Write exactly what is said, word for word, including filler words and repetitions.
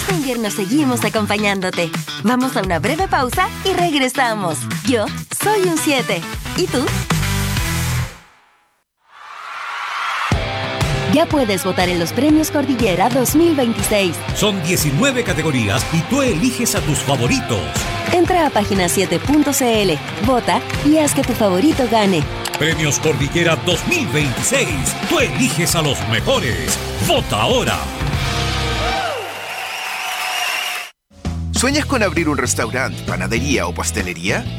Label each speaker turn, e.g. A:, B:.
A: este invierno seguimos acompañándote. Vamos a una breve pausa y regresamos. Yo soy un siete. ¿Y tú? Ya puedes votar en los Premios Cordillera dos mil veintiséis.
B: Son diecinueve categorías y tú eliges a tus favoritos.
A: Entra a página siete punto c l, vota y haz que tu favorito gane.
B: Premios Cordillera dos mil veintiséis. Tú eliges a los mejores. ¡Vota ahora!
C: ¿Sueñas con abrir un restaurante, panadería o pastelería?